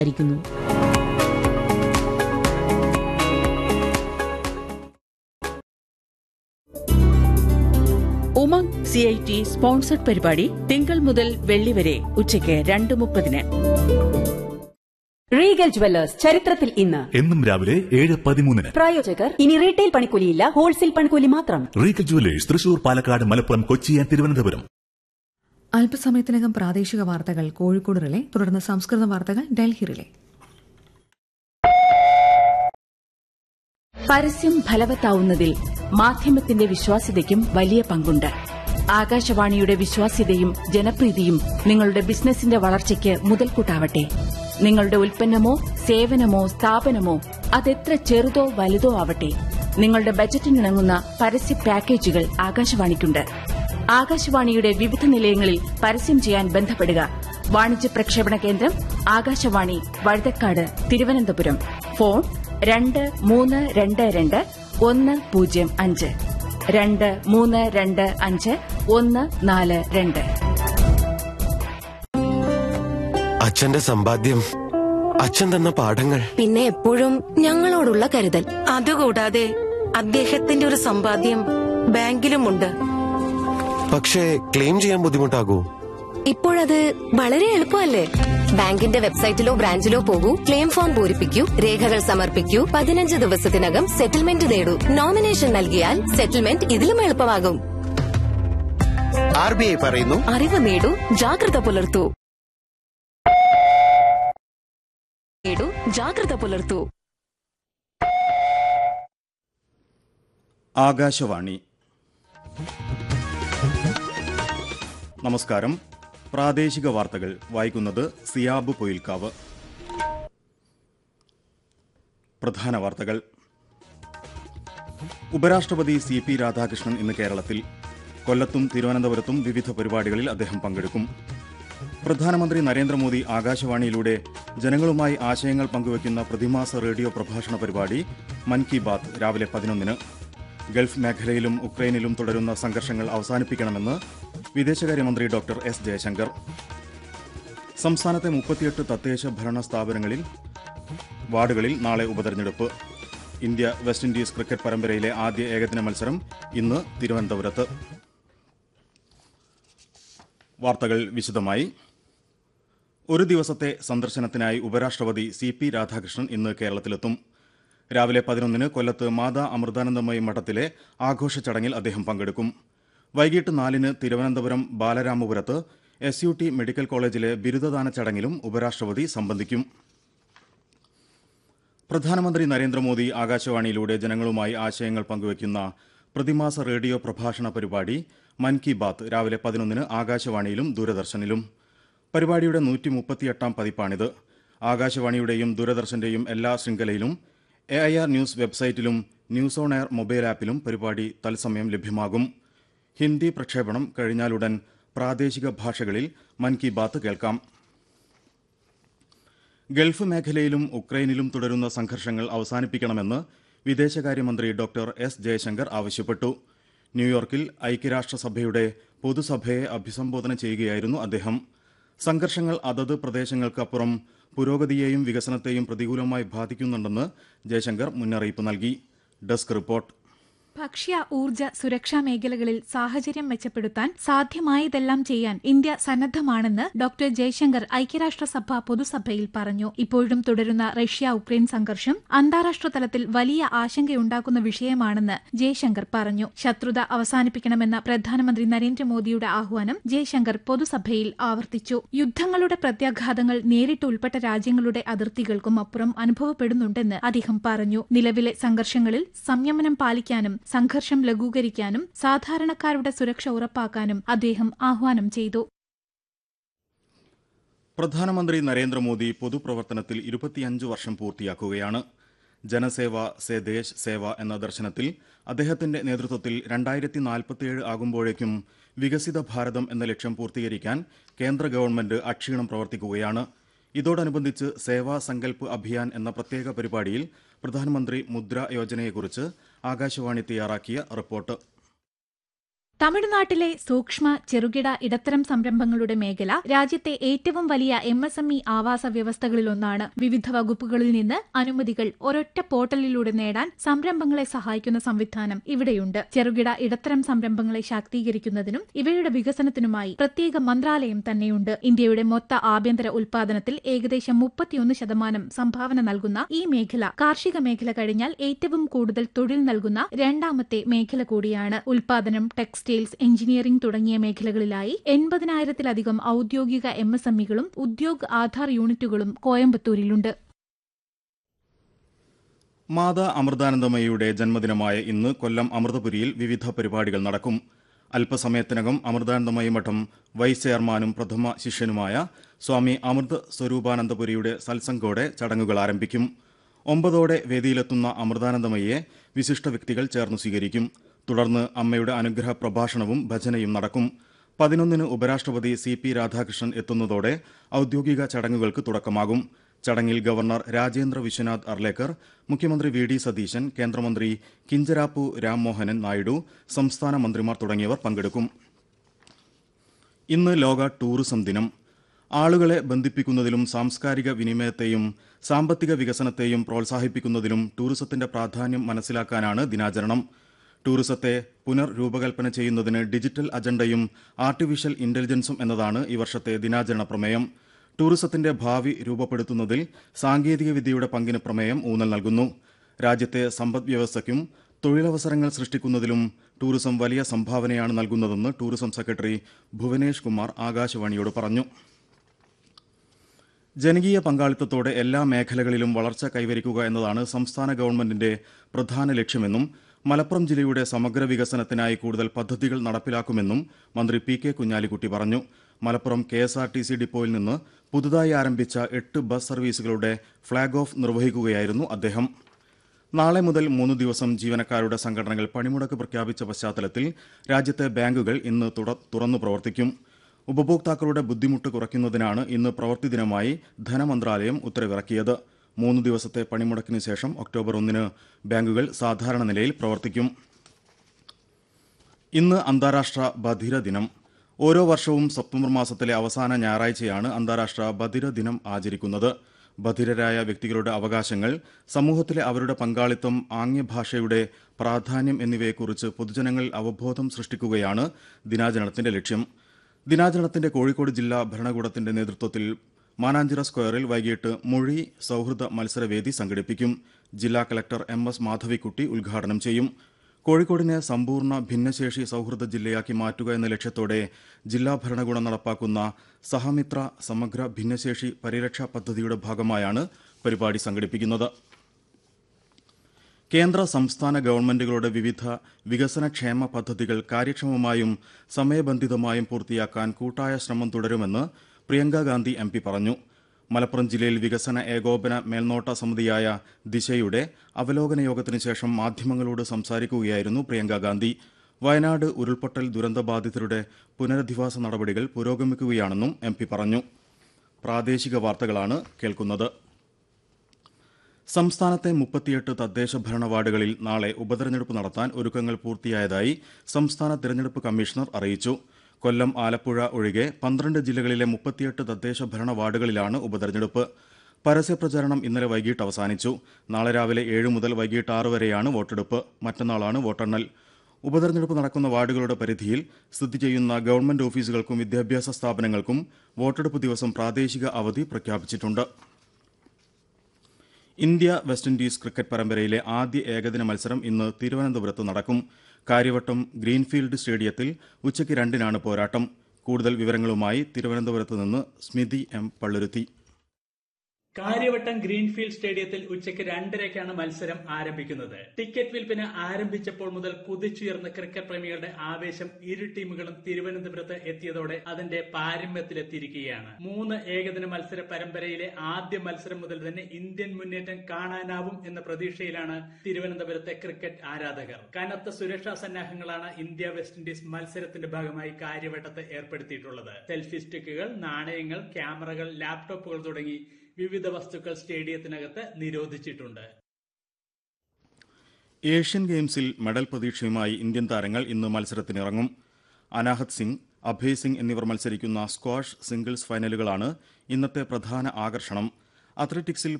ിക്കുന്നു. Umang CIT sponsored പരിപാടി തിങ്കൾ മുതൽ വെള്ളി വരെ ഉച്ചയ്ക്ക് 2:30. റീഗൽ ജുവല്ലേഴ്സ് ചരിത്രത്തിൽ ഇന്ന് എന്നും രാവിലെ 7:13. പ്രായോജകർ ഇനി റീറ്റെയിൽ പണിക്കൂലിയില്ല, ഹോൾസെയിൽ പണിക്കൂലി മാത്രം. Regal jewellers Thrissur, Palakkad, Malappuram, Kochi, Thiruvananthapuram. അല്പസമയത്തിനകം പ്രാദേശിക വാർത്തകൾ കോഴിക്കോട് റിലേ, തുടർന്ന് സംസ്കൃത വാർത്തകൾ ഡൽഹി റിലേ. പരസ്യം ഫലവത്താവുന്നതിൽ മാധ്യമത്തിന്റെ വിശ്വാസ്യതയ്ക്കും വലിയ പങ്കുണ്ട്. ആകാശവാണിയുടെ വിശ്വാസ്യതയും ജനപ്രീതിയും നിങ്ങളുടെ ബിസിനസിന്റെ വളർച്ചയ്ക്ക് മുതൽക്കൂട്ടാവട്ടെ. നിങ്ങളുടെ ഉൽപ്പന്നമോ സേവനമോ സ്ഥാപനമോ അതെത്ര ചെറുതോ വലുതോ ആവട്ടെ, നിങ്ങളുടെ ബജറ്റിനിണങ്ങുന്ന പരസ്യ പാക്കേജുകൾ ആകാശവാണിക്കുണ്ട്. ആകാശവാണിയുടെ വിവിധ നിലയങ്ങളിൽ പരസ്യം ചെയ്യാൻ ബന്ധപ്പെടുക. വാണിജ്യ പ്രക്ഷേപണ കേന്ദ്രം ആകാശവാണി, വഴുതക്കാട്, തിരുവനന്തപുരം. ഫോൺ 2322 105 2325 142. അച്ഛന്റെ സമ്പാദ്യം, അച്ഛൻ തന്ന പാഠങ്ങൾ, പിന്നെ എപ്പോഴും ഞങ്ങളോടുള്ള കരുതൽ. അതുകൂടാതെ അദ്ദേഹത്തിന്റെ ഒരു സമ്പാദ്യം ബാങ്കിലുമുണ്ട്. പക്ഷേ ക്ലെയിം ചെയ്യാൻ ബുദ്ധിമുട്ടാകൂ? ഇപ്പോഴത് വളരെ എളുപ്പമല്ലേ? ബാങ്കിന്റെ വെബ്സൈറ്റിലോ ബ്രാഞ്ചിലോ പോകൂ, ക്ലെയിം ഫോം പൂരിപ്പിക്കൂ, രേഖകൾ സമർപ്പിക്കൂ, 15 ദിവസത്തിനകം സെറ്റിൽമെന്റ് നേടൂ. നോമിനേഷൻ നൽകിയാൽ സെറ്റിൽമെന്റ് ഇതിലും എളുപ്പമാകും. RBI പറയുന്നു, അറിവ് നേടൂ, ജാഗ്രത പുലർത്തൂ. ജാഗ്രത പുലർത്തൂ. ആകാശവാണി. നമസ്കാരം. പ്രാദേശിക വാർത്തകൾ വായിക്കുന്നത് സിയാബ് പൊയിൽക്കാവ്. പ്രധാന വാർത്തകൾ. ഉപരാഷ്ട്രപതി CP രാധാകൃഷ്ണൻ ഇന്ന് കേരളത്തിൽ. കൊല്ലത്തും തിരുവനന്തപുരത്തും വിവിധ പരിപാടികളിൽ അദ്ദേഹം പങ്കെടുക്കും. പ്രധാനമന്ത്രി നരേന്ദ്രമോദി ആകാശവാണിയിലൂടെ ജനങ്ങളുമായി ആശയങ്ങൾ പങ്കുവയ്ക്കുന്ന പ്രതിമാസ റേഡിയോ പ്രഭാഷണ പരിപാടി മൻ കി ബാത്ത് രാവിലെ 11-ന്. ഗൾഫ് മേഖലയിലും ഉക്രൈനിലും തുടരുന്ന സംഘർഷങ്ങൾ അവസാനിപ്പിക്കണമെന്ന് വിദേശകാര്യമന്ത്രി ഡോക്ടർ S. ജയശങ്കർ. സംസ്ഥാനത്തെ 38 തദ്ദേശ ഭരണ സ്ഥാപനങ്ങളിൽ വാർഡുകളിൽ നാളെ ഉപതെരഞ്ഞെടുപ്പ്. ഇന്ത്യ വെസ്റ്റ് ഇൻഡീസ് ക്രിക്കറ്റ് പരമ്പരയിലെ ആദ്യ ഏകദിന മത്സരം ഇന്ന് തിരുവനന്തപുരത്ത്. വാർത്തകൾ വിശദമായി. ഒരു ദിവസത്തെ സന്ദർശനത്തിനായി ഉപരാഷ്ട്രപതി CP രാധാകൃഷ്ണൻ ഇന്ന് കേരളത്തിലെത്തും. രാവിലെ 11-ന് കൊല്ലത്ത് മാതാ അമൃതാനന്ദമയി മഠത്തിലെ ആഘോഷ ചടങ്ങിൽ അദ്ദേഹം പങ്കെടുക്കും. വൈകിട്ട് 4-ന് തിരുവനന്തപുരം ബാലരാമപുരത്ത് SUT മെഡിക്കൽ കോളേജിലെ ബിരുദദാന ചടങ്ങിലും ഉപരാഷ്ട്രപതി സംബന്ധിക്കും. പ്രധാനമന്ത്രി നരേന്ദ്രമോദി ആകാശവാണിയിലൂടെ ജനങ്ങളുമായി ആശയങ്ങൾ പങ്കുവയ്ക്കുന്ന പ്രതിമാസ റേഡിയോ പ്രഭാഷണ പരിപാടി മൻ കി ബാത്ത് രാവിലെ 11-ന് ആകാശവാണിയിലും ദൂരദർശനിലും. പരിപാടിയുടെ 138-ാം പതിപ്പാണിത്. ആകാശവാണിയുടെയും ദൂരദർശന്റെയും എല്ലാ ശൃംഖലയിലും AIR ന്യൂസ് വെബ്സൈറ്റിലും ന്യൂസ് ഓൺ എയർ മൊബൈൽ ആപ്പിലും പരിപാടി തത്സമയം ലഭ്യമാകും. ഹിന്ദി പ്രക്ഷേപണം കഴിഞ്ഞാലുടൻ പ്രാദേശിക ഭാഷകളിൽ മൻ കി ബാത്ത് കേൾക്കാം. ഗൾഫ് മേഖലയിലും ഉക്രൈനിലും തുടരുന്ന സംഘർഷങ്ങൾ അവസാനിപ്പിക്കണമെന്ന് വിദേശകാര്യമന്ത്രി ഡോക്ടർ S. ജയശങ്കർ ആവശ്യപ്പെട്ടു. ന്യൂയോർക്കിൽ ഐക്യരാഷ്ട്രസഭയുടെ പൊതുസഭയെ അഭിസംബോധന ചെയ്യുകയായിരുന്നു അദ്ദേഹം. സംഘർഷങ്ങൾ അതത് പ്രദേശങ്ങൾക്കപ്പുറം പുരോഗതിയെയും വികസനത്തെയും പ്രതികൂലമായി ബാധിക്കുന്നുണ്ടെന്ന് ജയശങ്കർ മുന്നറിയിപ്പ് നൽകി. Desk report. ഭക്ഷ്യ ഊർജ്ജ സുരക്ഷാ മേഖലകളിൽ സാഹചര്യം മെച്ചപ്പെടുത്താൻ സാധ്യമായതെല്ലാം ചെയ്യാൻ ഇന്ത്യ സന്നദ്ധമാണെന്ന് ഡോക്ടർ ജയശങ്കർ ഐക്യരാഷ്ട്രസഭ പൊതുസഭയിൽ പറഞ്ഞു. ഇപ്പോഴും തുടരുന്ന റഷ്യ ഉക്രൈൻ സംഘർഷം അന്താരാഷ്ട്ര തലത്തിൽ വലിയ ആശങ്കയുണ്ടാക്കുന്ന വിഷയമാണെന്ന് ജയശങ്കർ പറഞ്ഞു. ശത്രുത അവസാനിപ്പിക്കണമെന്ന പ്രധാനമന്ത്രി നരേന്ദ്രമോദിയുടെ ആഹ്വാനം ജയശങ്കർ പൊതുസഭയിൽ ആവർത്തിച്ചു. യുദ്ധങ്ങളുടെ പ്രത്യാഘാതങ്ങൾ നേരിട്ട് ഉൾപ്പെട്ട രാജ്യങ്ങളുടെ അതിർത്തികൾക്കും അപ്പുറം അനുഭവപ്പെടുന്നുണ്ടെന്ന് അദ്ദേഹം പറഞ്ഞു. നിലവിലെ സംഘർഷങ്ങളിൽ സംയമനം പാലിക്കാനും സംഘർഷം ലഘൂകരിക്കാനും സാധാരണക്കാരുടെ സുരക്ഷ ഉറപ്പാക്കാനും അദ്ദേഹം ആഹ്വാനം ചെയ്തു. പ്രധാനമന്ത്രി നരേന്ദ്രമോദി പൊതുപ്രവർത്തനത്തിൽ 25 വർഷം പൂർത്തിയാക്കുകയാണ്. ജനസേവ സേ ദേശ് സേവ എന്ന ദർശനത്തിൽ അദ്ദേഹത്തിന്റെ നേതൃത്വത്തിൽ 2047 ആകുമ്പോഴേക്കും വികസിത ഭാരതം എന്ന ലക്ഷ്യം പൂർത്തീകരിക്കാൻ കേന്ദ്ര ഗവൺമെന്റ് അക്ഷീണം പ്രവർത്തിക്കുകയാണ്. ഇതോടനുബന്ധിച്ച് സേവാ സങ്കൽപ് അഭിയാൻ എന്ന പ്രത്യേക പരിപാടിയിൽ പ്രധാനമന്ത്രി മുദ്ര യോജനയെക്കുറിച്ച് ആകാശവാണി തയ്യാറാക്കിയ റിപ്പോർട്ട്. തമിഴ്നാട്ടിലെ സൂക്ഷ്മ ചെറുകിട ഇടത്തരം സംരംഭങ്ങളുടെ മേഖല രാജ്യത്തെ ഏറ്റവും വലിയ MSME ആവാസ വ്യവസ്ഥകളിലൊന്നാണ്. വിവിധ വകുപ്പുകളിൽ നിന്ന് അനുമതികൾ ഒരൊറ്റ പോർട്ടലിലൂടെ നേടാൻ സംരംഭങ്ങളെ സഹായിക്കുന്ന സംവിധാനം ഇവിടെയുണ്ട്. ചെറുകിട ഇടത്തരം സംരംഭങ്ങളെ ശാക്തീകരിക്കുന്നതിനും ഇവയുടെ വികസനത്തിനുമായി പ്രത്യേക മന്ത്രാലയം തന്നെയുണ്ട്. ഇന്ത്യയുടെ മൊത്ത ആഭ്യന്തര ഉൽപാദനത്തിൽ ഏകദേശം 31% സംഭാവന നൽകുന്ന ഈ മേഖല കാർഷിക മേഖല കഴിഞ്ഞാൽ ഏറ്റവും കൂടുതൽ തൊഴിൽ നൽകുന്ന രണ്ടാമത്തെ മേഖല കൂടിയാണ്. ഉൽപാദനം, ടെക്സ്റ്റൈൽസ്, എഞ്ചിനീയറിംഗ് തുടങ്ങിയ മേഖലകളിലായി 80,000-ലധികം ഔദ്യോഗിക MSMEകളും ഉദ്യോഗ് ആധാർ യൂണിറ്റുകളും കോയമ്പത്തൂരിലുണ്ട്. മാതാ അമൃതാനന്ദമയിയുടെ ജന്മദിനമായ ഇന്ന് കൊല്ലം അമൃതപുരിയിൽ വിവിധ പരിപാടികൾ നടക്കും. അല്പസമയത്തിനകം അമൃതാനന്ദമയി മഠം വൈസ് ചെയർമാനും പ്രഥമ ശിഷ്യനുമായ സ്വാമി അമൃത് സ്വരൂപാനന്ദപുരിയുടെ സത്സംഗോടെ ചടങ്ങുകൾ ആരംഭിക്കും. 9 വേദിയിലെത്തുന്ന അമൃതാനന്ദമയിയെ വിശിഷ്ട വ്യക്തികൾ ചേർന്ന് സ്വീകരിക്കും. തുടർന്ന് അമ്മയുടെ അനുഗ്രഹ പ്രഭാഷണവും ഭജനയും നടക്കും. 11 ഉപരാഷ്ട്രപതി CP രാധാകൃഷ്ണൻ എത്തുന്നതോടെ ഔദ്യോഗിക ചടങ്ങുകൾക്ക് തുടക്കമാകും. ചടങ്ങിൽ ഗവർണർ രാജേന്ദ്ര വിശ്വനാഥ് അർലേക്കർ, മുഖ്യമന്ത്രി VD സതീശൻ, കേന്ദ്രമന്ത്രി കിഞ്ചരാപ്പു രാംമോഹനൻ നായിഡു, സംസ്ഥാന മന്ത്രിമാർ തുടങ്ങിയവർ പങ്കെടുക്കും. ഇന്ന് ലോക ടൂറിസം ദിനം. ആളുകളെ ബന്ധിപ്പിക്കുന്നതിലും സാംസ്കാരിക വിനിമയത്തെയും സാമ്പത്തിക വികസനത്തെയും പ്രോത്സാഹിപ്പിക്കുന്നതിലും ടൂറിസത്തിന്റെ പ്രാധാന്യം മനസ്സിലാക്കാനാണ് ദിനാചരണം. ടൂറിസത്തെ പുനർരൂപകൽപ്പന ചെയ്യുന്നതിന് ഡിജിറ്റൽ അജണ്ടയും ആർട്ടിഫിഷ്യൽ ഇന്റലിജൻസും എന്നതാണ് ഈ വർഷത്തെ ദിനാചരണ പ്രമേയം. ടൂറിസത്തിന്റെ ഭാവി രൂപപ്പെടുത്തുന്നതിൽ സാങ്കേതികവിദ്യയുടെ പങ്കിന് പ്രമേയം ഊന്നൽ നൽകുന്നു. രാജ്യത്തെ സമ്പദ്വ്യവസ്ഥയ്ക്കും തൊഴിലവസരങ്ങൾ സൃഷ്ടിക്കുന്നതിലും ടൂറിസം വലിയ സംഭാവനയാണ് നൽകുന്നതെന്ന് ടൂറിസം സെക്രട്ടറി ഭുവനേഷ് കുമാർ ആകാശവാണിയോട് പറഞ്ഞു. ജനകീയ പങ്കാളിത്തത്തോടെ എല്ലാ മേഖലകളിലും വളർച്ച കൈവരിക്കുക എന്നതാണ് സംസ്ഥാന ഗവൺമെന്റിന്റെ പ്രധാന ലക്ഷ്യമെന്നും മലപ്പുറം ജില്ലയുടെ സമഗ്ര വികസനത്തിനായി കൂടുതൽ പദ്ധതികൾ നടപ്പിലാക്കുമെന്നും മന്ത്രി PK കുഞ്ഞാലിക്കുട്ടി പറഞ്ഞു. മലപ്പുറം KSRTC ഡിപ്പോയിൽ നിന്ന് പുതുതായി ആരംഭിച്ച 8 ബസ് സർവീസുകളുടെ ഫ്ളാഗ് ഓഫ് നിർവഹിക്കുകയായിരുന്നു അദ്ദേഹം. നാളെ മുതൽ 3 ദിവസം ജീവനക്കാരുടെ സംഘടനകൾ പണിമുടക്ക് പ്രഖ്യാപിച്ച പശ്ചാത്തലത്തിൽ രാജ്യത്തെ ബാങ്കുകൾ ഇന്ന് തുറന്നു പ്രവർത്തിക്കും. ഉപഭോക്താക്കളുടെ ബുദ്ധിമുട്ട് കുറയ്ക്കുന്നതിനാണ് ഇന്ന് പ്രവൃത്തി ദിനമായി ധനമന്ത്രാലയം ഉത്തരവിറക്കിയത്. 3 ദിവസത്തെ പണിമുടക്കിന് ശേഷം ഒക്ടോബർ 1 ബാങ്കുകൾ സാധാരണ നിലയിൽ പ്രവർത്തിക്കും. ഇന്ന് അന്താരാഷ്ട്ര ബധിര ദിനം. ഓരോ വർഷവും സെപ്റ്റംബർ മാസത്തിലെ അവസാന ഞായറാഴ്ചയാണ് അന്താരാഷ്ട്ര ബധിര ദിനം ആചരിക്കുന്നത്. ബധിരരായ വ്യക്തികളുടെ അവകാശങ്ങൾ, സമൂഹത്തിലെ അവരുടെ പങ്കാളിത്തം, ആംഗ്യഭാഷയുടെ പ്രാധാന്യം എന്നിവയെക്കുറിച്ച് പൊതുജനങ്ങളിൽ അവബോധം സൃഷ്ടിക്കുകയാണ് ദിനാചരണത്തിന്റെ ലക്ഷ്യം. ദിനാചരണത്തിന്റെ കോഴിക്കോട് ജില്ലാ ഭരണകൂടത്തിന്റെ നേതൃത്വത്തിൽ മാനാഞ്ചിറ സ്ക്വയറിൽ വൈകിട്ട് മൊഴി സൌഹൃദ മത്സരവേദി സംഘടിപ്പിക്കും. ജില്ലാ കളക്ടർ MS മാധവിക്കുട്ടി ഉദ്ഘാടനം ചെയ്യും. കോഴിക്കോടിനെ സമ്പൂർണ്ണ ഭിന്നശേഷി സൌഹൃദ ജില്ലയാക്കി മാറ്റുക എന്ന ലക്ഷ്യത്തോടെ ജില്ലാ ഭരണകൂടം നടപ്പാക്കുന്ന സഹമിത്ര സമഗ്ര ഭിന്നശേഷി പരിരക്ഷാ പദ്ധതിയുടെ ഭാഗമായാണ് പരിപാടി സംഘടിപ്പിക്കുന്നത്. കേന്ദ്ര സംസ്ഥാന ഗവൺമെന്റുകളുടെ വിവിധ വികസനക്ഷേമ പദ്ധതികൾ കാര്യക്ഷമമായും സമയബന്ധിതമായും പൂർത്തിയാക്കാൻ കൂട്ടായ ശ്രമം തുടരുമെന്ന് പ്രിയങ്ക ഗാന്ധി MP പറഞ്ഞു. മലപ്പുറം ജില്ലയിൽ വികസന ഏകോപന മേൽനോട്ട സമിതിയായ ദിശയുടെ അവലോകന യോഗത്തിന് ശേഷം മാധ്യമങ്ങളോട് സംസാരിക്കുകയായിരുന്നു പ്രിയങ്ക ഗാന്ധി. വയനാട് ഉരുൾപൊട്ടൽ ദുരന്തബാധിതരുടെ പുനരധിവാസ നടപടികൾ പുരോഗമിക്കുകയാണെന്നും MP പറഞ്ഞു. പ്രാദേശിക വാർത്തകളാണ് കേൾക്കുന്നത്. സംസ്ഥാനത്തെ 38 തദ്ദേശ ഭരണ വാർഡുകളിൽ നാളെ ഉപതെരഞ്ഞെടുപ്പ് നടത്താൻ ഒരുക്കങ്ങൾ പൂർത്തിയായതായി സംസ്ഥാന തെരഞ്ഞെടുപ്പ് കമ്മീഷണർ അറിയിച്ചു. കൊല്ലം, ആലപ്പുഴ ഒഴികെ 12 ജില്ലകളിലെ 38 തദ്ദേശ ഭരണ വാർഡുകളിലാണ് ഉപതെരഞ്ഞെടുപ്പ്. പരസ്യപ്രചാരണം ഇന്നലെ വൈകിട്ട് അവസാനിച്ചു. നാളെ രാവിലെ 7 മുതൽ വൈകിട്ട് 6 വരെയാണ് വോട്ടെടുപ്പ്. മറ്റന്നാളാണ് വോട്ടെണ്ണൽ. ഉപതെരഞ്ഞെടുപ്പ് നടക്കുന്ന വാർഡുകളുടെ പരിധിയിൽ സ്ഥിതി ചെയ്യുന്ന ഗവൺമെന്റ് ഓഫീസുകൾക്കും വിദ്യാഭ്യാസ സ്ഥാപനങ്ങൾക്കും വോട്ടെടുപ്പ് ദിവസം പ്രാദേശിക അവധി പ്രഖ്യാപിച്ചിട്ടുണ്ട്. ഇന്ത്യ വെസ്റ്റ് ഇൻഡീസ് ക്രിക്കറ്റ് പരമ്പരയിലെ ആദ്യ ഏകദിന മത്സരം ഇന്ന് തിരുവനന്തപുരത്ത് നടക്കും. കാര്യവട്ടം ഗ്രീൻഫീൽഡ് സ്റ്റേഡിയത്തിൽ ഉച്ചയ്ക്ക് 2-നാണ് പോരാട്ടം. കൂടുതൽ വിവരങ്ങളുമായി തിരുവനന്തപുരത്ത് നിന്ന് സ്മിതി M. പള്ളുരുത്തി. കാര്യവട്ടം ഗ്രീൻഫീൽഡ് സ്റ്റേഡിയത്തിൽ ഉച്ചയ്ക്ക് 2:30-ക്കാണ് മത്സരം ആരംഭിക്കുന്നത്. ടിക്കറ്റ് വിൽപ്പന ആരംഭിച്ചപ്പോൾ മുതൽ കുതിച്ചുയർന്ന ക്രിക്കറ്റ് പ്രേമികളുടെ ആവേശം ഇരു ടീമുകളും തിരുവനന്തപുരത്ത് എത്തിയതോടെ അതിന്റെ പാരമ്യത്തിലെത്തിയിരിക്കുകയാണ്. 3 ഏകദിന മത്സര പരമ്പരയിലെ ആദ്യ മത്സരം മുതൽ തന്നെ ഇന്ത്യൻ മുന്നേറ്റം കാണാനാവും എന്ന പ്രതീക്ഷയിലാണ് തിരുവനന്തപുരത്തെ ക്രിക്കറ്റ് ആരാധകർ. കനത്ത സുരക്ഷാ സന്നാഹങ്ങളാണ് ഇന്ത്യ വെസ്റ്റ് ഇൻഡീസ് മത്സരത്തിന്റെ ഭാഗമായി കാര്യവട്ടത്ത് ഏർപ്പെടുത്തിയിട്ടുള്ളത്. സെൽഫി സ്റ്റിക്കുകൾ, നാണയങ്ങൾ, ക്യാമറകൾ, ലാപ്ടോപ്പുകൾ തുടങ്ങി വിവിധ വസ്തുക്കൾ സ്റ്റേഡിയത്തിനകത്ത് നിരോധിച്ചിട്ടുണ്ട്. ഏഷ്യൻ ഗെയിംസിൽ മെഡൽ പ്രതീക്ഷയുമായി ഇന്ത്യൻ താരങ്ങൾ ഇന്ന് മത്സരത്തിനിറങ്ങും. അനാഹത് സിംഗ്, അഭയ് സിംഗ് എന്നിവർ മത്സരിക്കുന്ന സ്ക്വാഷ് സിംഗിൾസ് ഫൈനലുകളാണ് ഇന്നത്തെ പ്രധാന ആകർഷണം. അത്ലറ്റിക്സിൽ